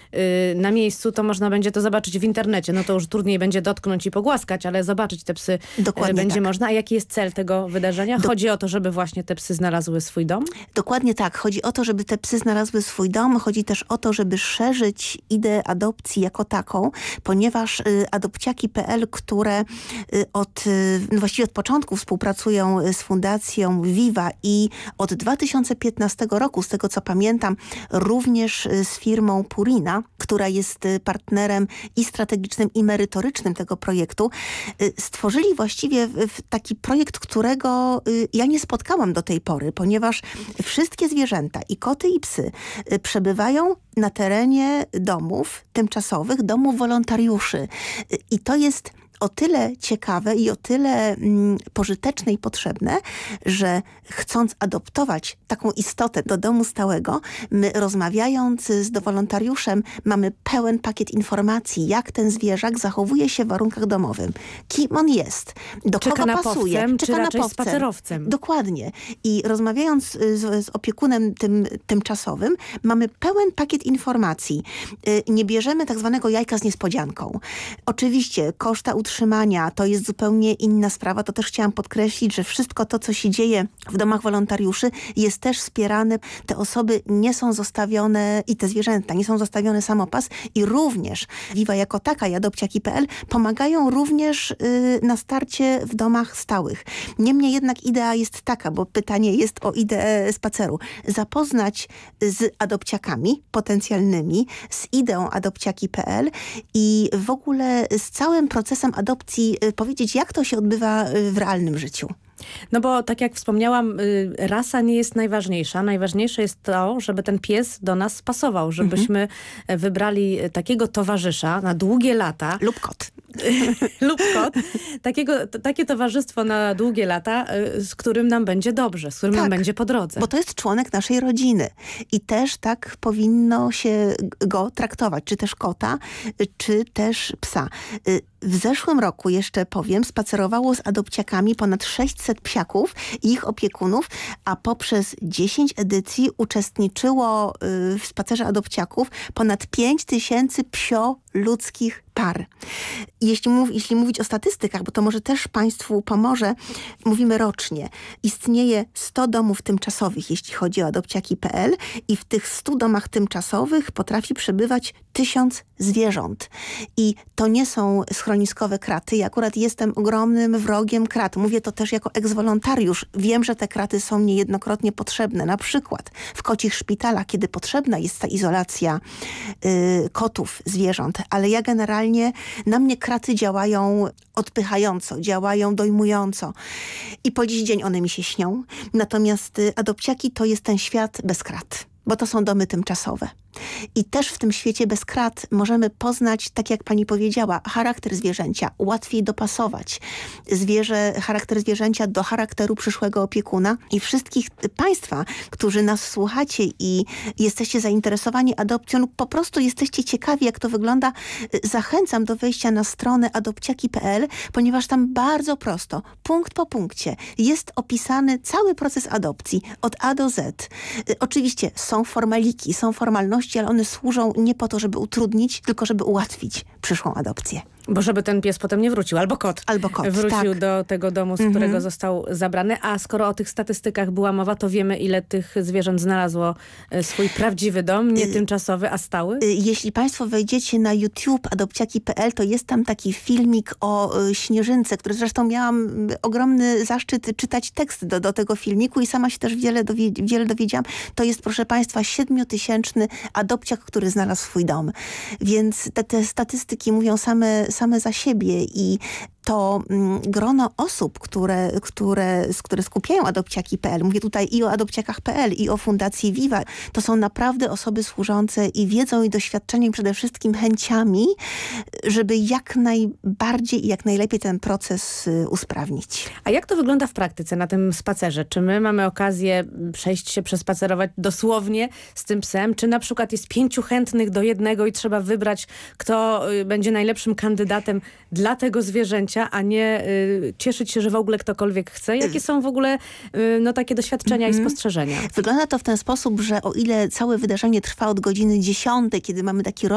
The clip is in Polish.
na miejscu, to można będzie to zobaczyć w internecie. No to już trudniej będzie dotknąć i pogłaskać, ale zobaczyć te psy będzie można. A jaki jest cel tego wydarzenia? Chodzi o to, żeby właśnie te psy znalazły swój dom? Dokładnie tak. Chodzi o to, żeby te psy znalazły swój dom. Chodzi też o to, żeby szerzyć ideę adopcji jako taką, ponieważ adopciaki.pl, które właściwie od początku współpracują z Fundacją Viva i od 2015 roku, z tego co pamiętam, również z firmą Purina, która jest partnerem i strategicznym, i merytorycznym tego projektu, stworzyli właściwie taki projekt, którego ja nie spotkałam do tej pory, ponieważ wszystkie zwierzęta, i koty, i psy, przebywają na terenie domów tymczasowych, domów wolontariuszy. I to jest o tyle ciekawe i o tyle pożyteczne i potrzebne, że chcąc adoptować taką istotę do domu stałego, my rozmawiając z wolontariuszem mamy pełen pakiet informacji, jak ten zwierzak zachowuje się w warunkach domowym, kim on jest, do kogo pasuje. Czy raczej spacerowcem. Dokładnie. I rozmawiając z opiekunem tym tymczasowym, mamy pełen pakiet informacji. Nie bierzemy tak zwanego jajka z niespodzianką. Oczywiście koszta utrzymania to jest zupełnie inna sprawa. To też chciałam podkreślić, że wszystko to, co się dzieje w domach wolontariuszy, jest też wspierane. Te osoby nie są zostawione i te zwierzęta nie są zostawione samopas i również Viva jako taka i adopciaki.pl pomagają również na starcie w domach stałych. Niemniej jednak idea jest taka, bo pytanie jest o ideę spaceru. Zapoznać z adopciakami potencjalnymi, z ideą adopciaki.pl i w ogóle z całym procesem adopcji powiedzieć, jak to się odbywa w realnym życiu. No bo tak jak wspomniałam, rasa nie jest najważniejsza. Najważniejsze jest to, żeby ten pies do nas pasował, żebyśmy wybrali takiego towarzysza na długie lata. Lub kot. Lub kot. Takie towarzystwo na długie lata, z którym nam będzie dobrze, z którym nam będzie po drodze. Bo to jest członek naszej rodziny. I też tak powinno się go traktować. Czy też kota, czy też psa. W zeszłym roku, jeszcze powiem, spacerowało z adopciakami ponad 600 psiaków i ich opiekunów, a poprzez 10 edycji uczestniczyło w spacerze adopciaków ponad 5000 psio-ludzkich par. Jeśli mówić o statystykach, bo to może też Państwu pomoże, mówimy rocznie. Istnieje 100 domów tymczasowych, jeśli chodzi o adopciaki.pl i w tych 100 domach tymczasowych potrafi przebywać 1000 zwierząt. I to nie są schroniskowe kraty. Ja akurat jestem ogromnym wrogiem krat. Mówię to też jako eks-wolontariusz. Wiem, że te kraty są niejednokrotnie potrzebne. Na przykład w kocich szpitalach, kiedy potrzebna jest ta izolacja kotów, zwierząt. Ale ja generalnie, na mnie kraty działają odpychająco, działają dojmująco. I po dziś dzień one mi się śnią. Natomiast adopciaki to jest ten świat bez krat, bo to są domy tymczasowe. I też w tym świecie bez krat możemy poznać, tak jak pani powiedziała, charakter zwierzęcia, łatwiej dopasować charakter zwierzęcia do charakteru przyszłego opiekuna. I wszystkich Państwa, którzy nas słuchacie i jesteście zainteresowani adopcją lub po prostu jesteście ciekawi, jak to wygląda, zachęcam do wejścia na stronę adopciaki.pl, ponieważ tam bardzo prosto, punkt po punkcie jest opisany cały proces adopcji od A do Z. Oczywiście są formaliki, są formalności, ale one służą nie po to, żeby utrudnić, tylko żeby ułatwić przyszłą adopcję. Bo żeby ten pies potem nie wrócił. Albo kot. Wrócił do tego domu, z którego został zabrany. A skoro o tych statystykach była mowa, to wiemy, ile tych zwierząt znalazło swój prawdziwy dom, nie tymczasowy, a stały? Jeśli Państwo wejdziecie na YouTube adopciaki.pl, to jest tam taki filmik o śnieżynce, który zresztą miałam ogromny zaszczyt czytać tekst do tego filmiku i sama się też wiele dowiedziałam. To jest, proszę Państwa, 7000 adopciak, który znalazł swój dom. Więc te statystyki mówią same za siebie i to grono osób, które skupiają adopciaki.pl, mówię tutaj i o adopciakach.pl, i o Fundacji Viva, to są naprawdę osoby służące i wiedzą, i doświadczeniem, przede wszystkim chęciami, żeby jak najbardziej i jak najlepiej ten proces usprawnić. A jak to wygląda w praktyce na tym spacerze? Czy my mamy okazję przejść się, przespacerować dosłownie z tym psem? Czy na przykład jest 5 chętnych do jednego i trzeba wybrać, kto będzie najlepszym kandydatem dla tego zwierzęcia, a nie cieszyć się, że w ogóle ktokolwiek chce? Jakie są w ogóle takie doświadczenia i spostrzeżenia? Wygląda to w ten sposób, że o ile całe wydarzenie trwa od godziny 10, kiedy mamy taki